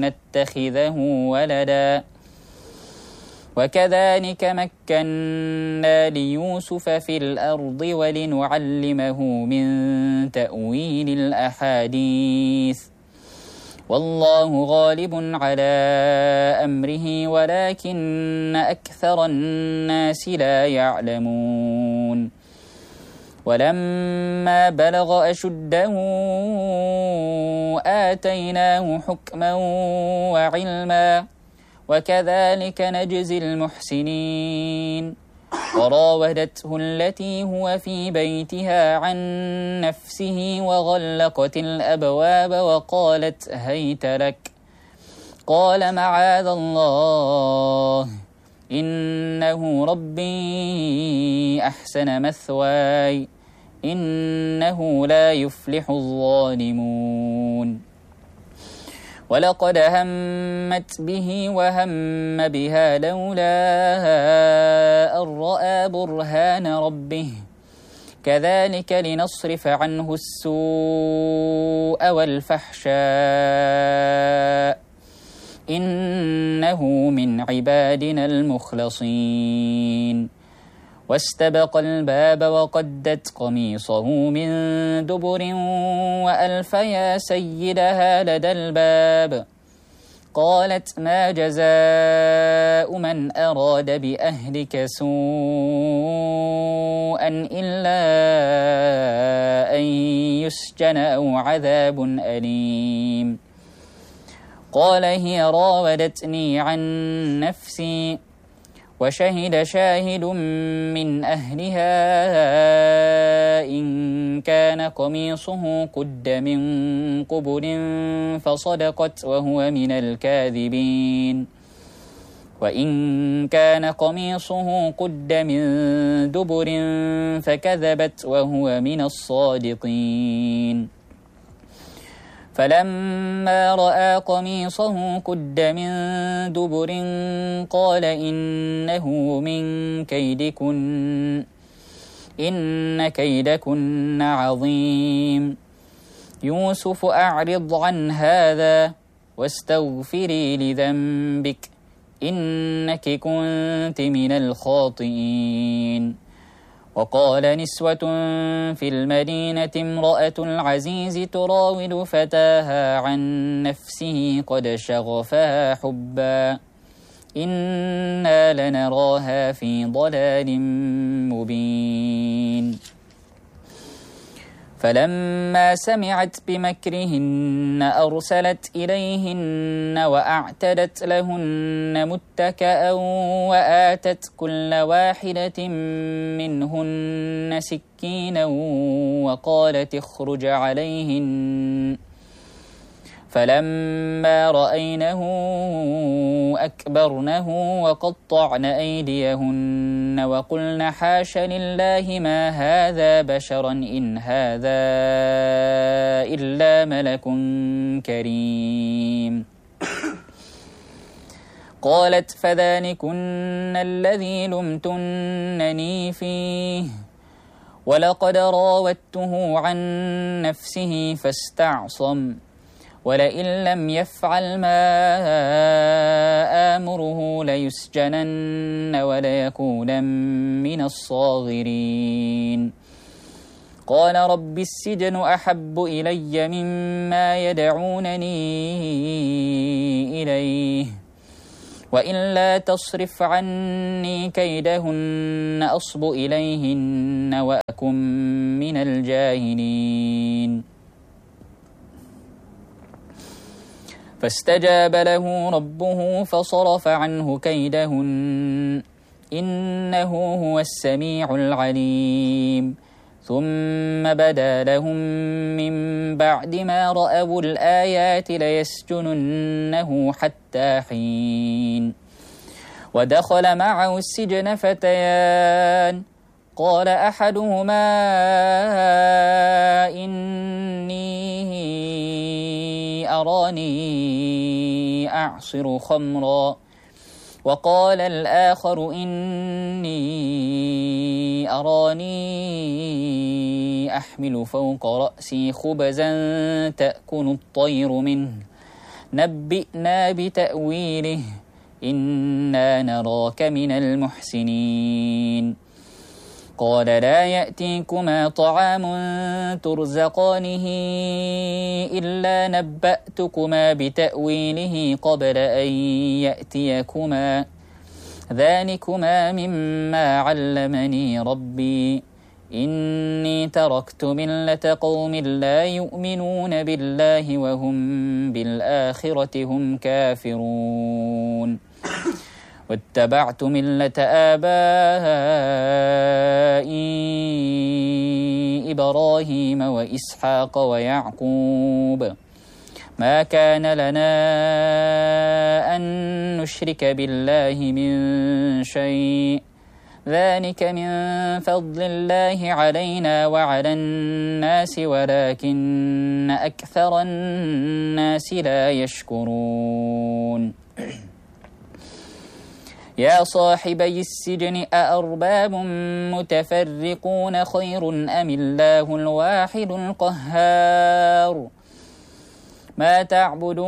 نتخذه ولدا وكذلك مكنا ليوسف في الأرض ولنعلمه من تأويل الأحاديث والله غالب على أمره ولكن أكثر الناس لا يعلمون ولما بلغ أشده آتيناه حكما وعلما وكذلك نجزي المحسنين وراودته التي هو في بيتها عن نفسه وغلقت الأبواب وقالت هيت لك قال معاذ الله إنه ربي أحسن مثواي إنه لا يفلح الظالمون ولقد همت به وهم بها لولا أن رأى برهان ربه كذلك لنصرف عنه السوء والفحشاء إنه من عبادنا المخلصين واستبق الباب وقدت قميصه من دبر وألف يا سيدها لدى الباب قالت ما جزاء من أراد بأهلك سوءا إلا أن يسجن أو عذاب أليم قال هي راودتني عن نفسي وشهد شاهد من أهلها إن كان قميصه قد من قبل فصدقت وهو من الكاذبين وإن كان قميصه قد من دبر فكذبت وهو من الصادقين فلما رأى قميصه قد من دبر قال إنه من كيدكن إن كيدكن عظيم يوسف أعرض عن هذا واستغفري لذنبك إنك كنت من الخاطئين وقال نسوة في المدينة امرأة العزيز تراود فتاها عن نفسه قد شغفها حبا إنا لنراها في ضلال مبين فلما سمعت بمكرهن أرسلت إليهن وأعتدت لهن متكأ وآتت كل واحدة منهن سكينا وقالت اخرج عليهن فلما رأينه أكبرنه وقطعن أيديهن وقلن حاش لله ما هذا بشرا إن هذا إلا ملك كريم قالت فذلكن الذي لمتنني فيه ولقد راودته عن نفسه فاستعصم ولئن لم يفعل ما آمره ليسجنن وليكونن من الصاغرين قال رب السجن أحب إلي مما يدعونني إليه وإلا تصرف عني كيدهن أصب إليهن وأكن من الجاهلين فاستجاب له ربه فصرف عنه كيدهن إنه هو السميع العليم ثم بدا لهم من بعد ما رأوا الآيات ليسجننه حتى حين ودخل معه السجن فتيان قال أحدهما إني أراني أعصر خمرا وقال الآخر إني أراني أحمل فوق رأسي خبزا تأكل الطير منه نبئنا بتأويله إنا نراك من المحسنين قال لا يأتيكما طعام ترزقانه إلا نبأتكما بتأويله قبل أن يأتيكما ذلكما مما علمني ربي إني تركت ملة قوم لا يؤمنون بالله وهم بالآخرة هم كافرون واتبعت ملة آبائي إبراهيم وإسحاق ويعقوب ما كان لنا أن نشرك بالله من شيء ذلك من فضل الله علينا وعلى الناس ولكن أكثر الناس لا يشكرون يا صاحبي السجن أأرباب متفرقون خير أم الله الواحد القهار ما تعبدون